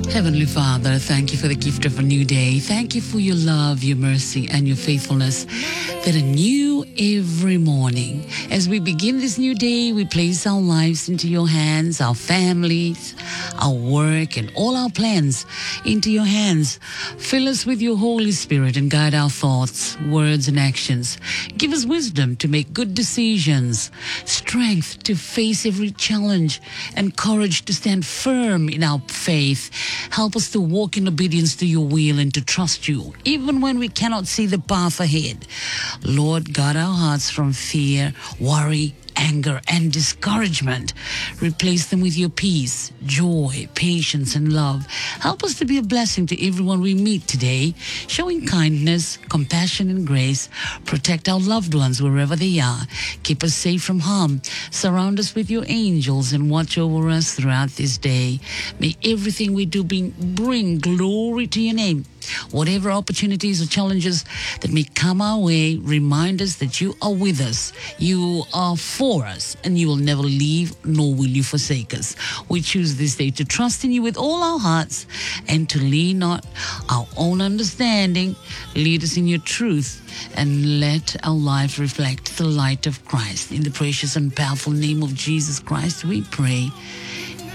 Heavenly Father, thank you for the gift of a new day. Thank you for your love, your mercy, and your faithfulness that are new every morning. As we begin this new day, we place our lives into your hands, our families, our work, and all our plans into your hands. Fill us with your Holy Spirit and guide our thoughts, words, and actions. Give us wisdom to make good decisions, strength to face every challenge, and courage to stand firm in our faith. Help us to walk in obedience to your will and to trust you, even when we cannot see the path ahead. Lord, guard our hearts from fear, worry, anger, and discouragement. Replace them with your peace, joy, patience, and love. Help us to be a blessing to everyone we meet today, showing kindness, compassion, and grace. Protect our loved ones wherever they are. Keep us safe from harm. Surround us with your angels and watch over us throughout this day. May everything we do bring glory to your name. Whatever opportunities or challenges that may come our way, remind us that you are with us, you are for us, and you will never leave nor will you forsake us. We choose this day to trust in you with all our hearts and to lean not our own understanding. Lead us in your truth and let our life reflect the light of Christ. In the precious and powerful name of Jesus Christ, we pray.